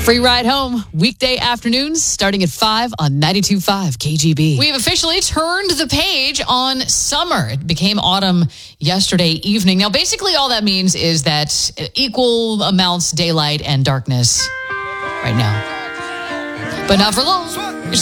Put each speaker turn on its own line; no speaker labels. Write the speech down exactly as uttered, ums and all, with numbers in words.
Free ride home, weekday afternoons, starting at five on ninety-two point five K G B.
We've officially turned the page on summer. It became autumn yesterday evening. Now, basically all that means is that equal amounts daylight and darkness right now. But not for long.